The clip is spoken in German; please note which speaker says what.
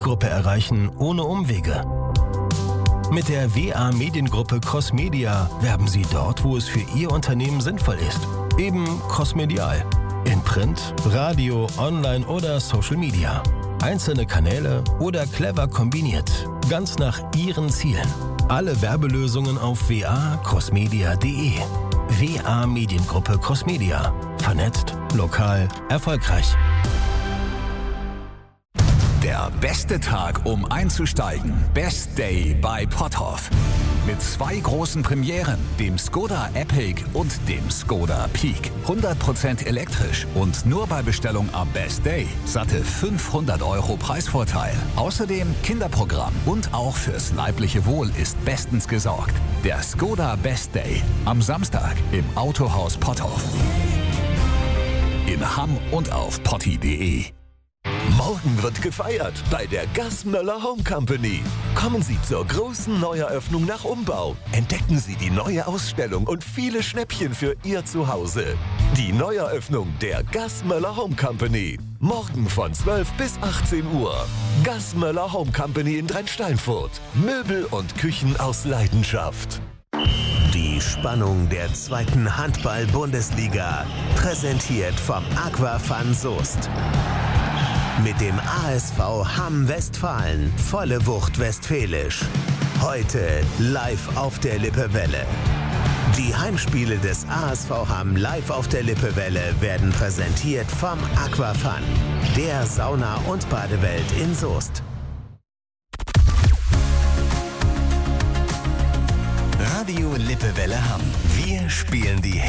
Speaker 1: Zielgruppe erreichen ohne Umwege. Mit der WA Mediengruppe Crossmedia werben Sie dort, wo es für Ihr Unternehmen sinnvoll ist. Eben crossmedial. In Print, Radio, Online oder Social Media. Einzelne Kanäle oder clever kombiniert. Ganz nach Ihren Zielen. Alle Werbelösungen auf wa-crossmedia.de. WA Mediengruppe Crossmedia. Vernetzt, lokal, erfolgreich.
Speaker 2: Der beste Tag, um einzusteigen. Best Day bei Pothoff. Mit 2 großen Premieren, dem Skoda Epic und dem Skoda Peak. 100% elektrisch und nur bei Bestellung am Best Day. Satte 500 € Preisvorteil. Außerdem Kinderprogramm und auch fürs leibliche Wohl ist bestens gesorgt. Der Skoda Best Day. Am Samstag im Autohaus Pothoff. In Hamm und auf potti.de.
Speaker 3: Morgen wird gefeiert bei der Gassmöller Home Company. Kommen Sie zur großen Neueröffnung nach Umbau. Entdecken Sie die neue Ausstellung und viele Schnäppchen für Ihr Zuhause. Die Neueröffnung der Gassmöller Home Company. Morgen von 12 bis 18 Uhr. Gassmöller Home Company in Drentsteinfurt. Möbel und Küchen aus Leidenschaft.
Speaker 4: Die Spannung der 2. Handball-Bundesliga. Präsentiert vom Aquafan Soest. Mit dem ASV Hamm Westfalen, volle Wucht westfälisch. Heute live auf der Lippewelle. Die Heimspiele des ASV Hamm live auf der Lippewelle werden präsentiert vom Aquafan, der Sauna- und Badewelt in Soest.
Speaker 5: Radio Lippewelle Hamm. Wir spielen die